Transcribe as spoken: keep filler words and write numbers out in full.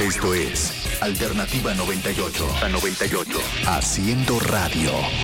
Esto es Alternativa noventa y ocho. A noventa y ocho. Haciendo radio.